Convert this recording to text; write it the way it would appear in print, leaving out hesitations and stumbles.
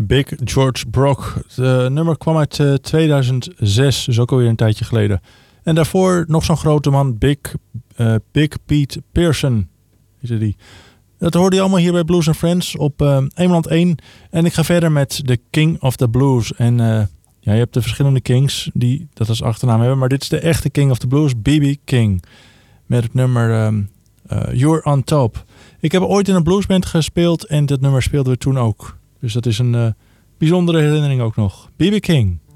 Big George Brock. Het nummer kwam uit 2006, dus ook alweer een tijdje geleden. En daarvoor nog zo'n grote man, Big Pete Pearson. Die. Dat hoorde je allemaal hier bij Blues & Friends op Eemland 1. En ik ga verder met de King of the Blues. En je hebt de verschillende Kings die dat als achternaam hebben. Maar dit is de echte King of the Blues, B.B. King. Met het nummer You're on Top. Ik heb ooit in een bluesband gespeeld en dat nummer speelden we toen ook. Dus dat is een bijzondere herinnering ook nog. B.B. King.